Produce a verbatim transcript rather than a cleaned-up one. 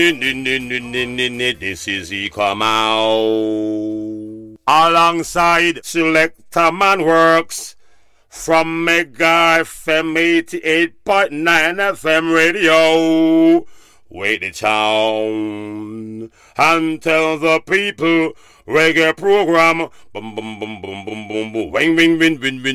This is he come out. Alongside Selector Man Works from Mega F M eighty-eight point nine F M radio. Wait the town and tell the people reggae program. Boom boom boom boom boom boom boom. Wing wing wing wing wing.